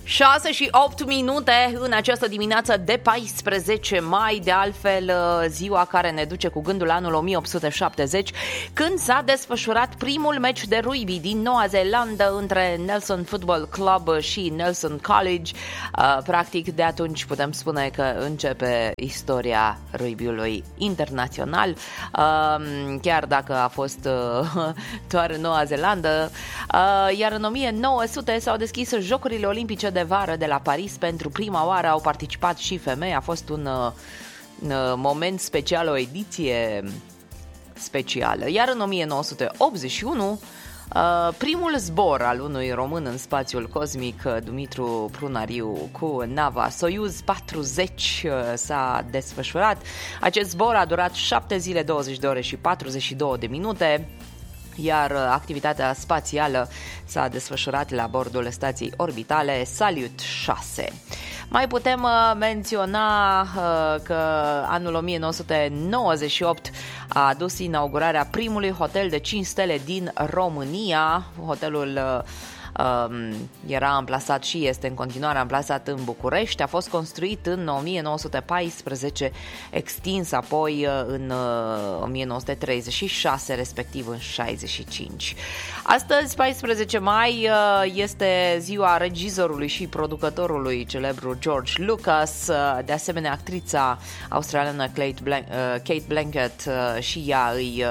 6 și 8 minute în această dimineață de 14 mai, de altfel ziua care ne duce cu gândul anul 1870, când s-a desfășurat primul meci de rugby din Noua Zeelandă între Nelson Football Club și Nelson College. Practic de atunci putem spune că începe istoria rugbyului internațional, chiar dacă a fost doar în Noua Zeelandă. Iar în 1900 s-au deschis Jocurile Olimpice de vară de la Paris. Pentru prima oară au participat și femei. A fost un moment special, o ediție specială. Iar în 1981 primul zbor al unui român în spațiul cosmic, Dumitru Prunariu, cu nava Soyuz 40 s-a desfășurat. Acest zbor a durat 7 zile, 20 de ore și 42 de minute, iar activitatea spațială s-a desfășurat la bordul stației orbitale Salyut 6. Mai putem menționa că anul 1998 a adus inaugurarea primului hotel de 5 stele din România. Hotelul era amplasat și este în continuare amplasat în București. A fost construit în 1914, extins apoi în 1936, respectiv în 65. Astăzi, 14 mai, este ziua regizorului și producătorului celebru George Lucas. De asemenea, actrița australiană Kate Blanchett și ea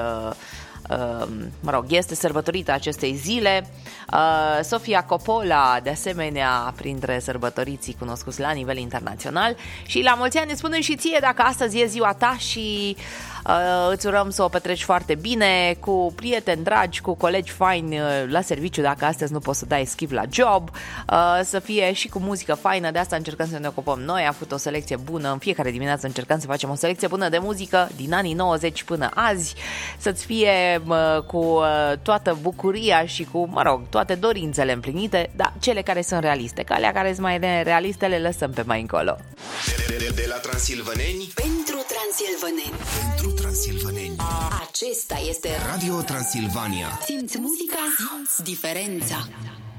este sărbătorită acestei zile. Sofia Coppola, de asemenea, printre sărbătoriții cunoscuți la nivel internațional. Și la mulți ani ne spunem și ție dacă astăzi e ziua ta și îți urăm să o petreci foarte bine, cu prieteni dragi, cu colegi faini la serviciu, dacă astăzi nu poți să dai skip la job, să fie și cu muzică faină. De asta încercăm să ne ocupăm noi. Am făcut o selecție bună, în fiecare dimineață încercăm să facem o selecție bună de muzică din anii 90 până azi, să-ți fie cu toată bucuria și cu, toate dorințele împlinite, dar cele care sunt realiste. Că alea care sunt mai realiste le lăsăm pe mai încolo. De la transilvaneni pentru transilvaneni. Pentru transilvaneni. Acesta este Radio Transilvania. Simți muzica, simți diferența.